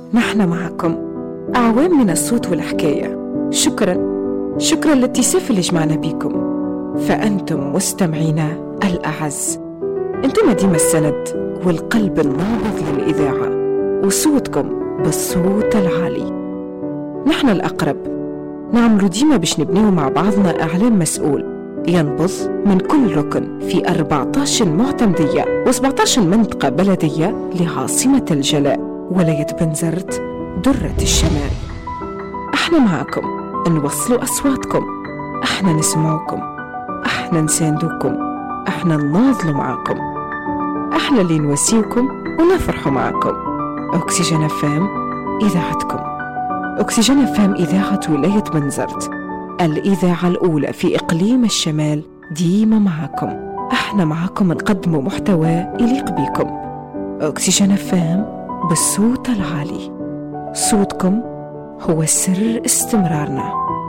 نحن معكم أعوام من الصوت والحكاية. شكرا للاتساف اللي جمعنا بيكم، فأنتم مستمعينا الأعز. أنتم ديما السند والقلب النابض للإذاعة، وصوتكم بالصوت العالي. نحن الأقرب نعملوا ديما باش نبنيو مع بعضنا إعلام مسؤول ينبض من كل ركن في 14 معتمدية و17 منطقة بلدية لعاصمة الجلاء ولاية بنزرت درة الشمال. احنا معكم نوصلوا أصواتكم، احنا نسمعكم، احنا نساندوكم، احنا نناضلوا معكم، احنا اللي نواسيكم ونفرحوا معكم. أكسجين أفام إذاعتكم. أكسجين أفام إذاعة ولاية بنزرت، الإذاعة الأولى في إقليم الشمال، ديما معكم. احنا معكم نقدموا محتوى يليق بيكم. أكسجين أفام بالصوت العالي. صوتكم هو سر استمرارنا.